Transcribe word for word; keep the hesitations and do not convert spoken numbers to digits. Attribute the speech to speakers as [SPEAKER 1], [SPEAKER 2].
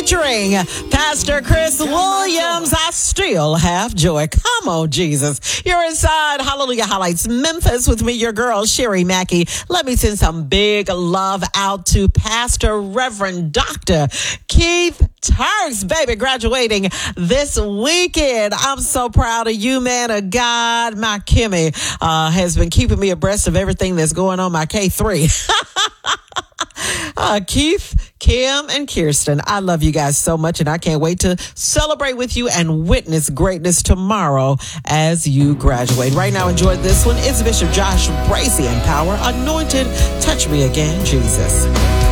[SPEAKER 1] featuring Pastor Chris Williams. I still have joy. Come on, Jesus. You're inside Hallelujah Highlights Memphis with me, your girl, Sherry Mackey. Let me send some big love out to Pastor Reverend Doctor Keith Turks, baby, graduating this weekend. I'm so proud of you, man of God. My Kimmy uh, has been keeping me abreast of everything that's going on my K three. Uh, Keith, Kim, and Kirsten, I love you guys so much, and I can't wait to celebrate with you and witness greatness tomorrow as you graduate. Right now, enjoy this one. It's Bishop Josh Bracey and Power, Anointed, Touch Me Again, Jesus.